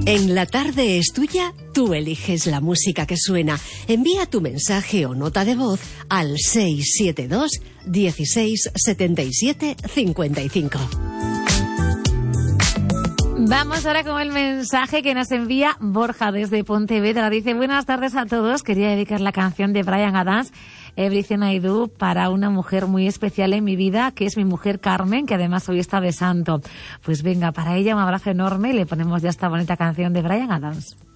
En La Tarde es Tuya, tú eliges la música que suena. Envía tu mensaje o nota de voz al 672 16 77 55. Vamos ahora con el mensaje que nos envía Borja desde Pontevedra. Dice: buenas tardes a todos. Quería dedicar la canción de Bryan Adams, Everything I Do, para una mujer muy especial en mi vida, que es mi mujer Carmen, que además hoy está de santo. Pues venga, para ella un abrazo enorme y le ponemos ya esta bonita canción de Bryan Adams.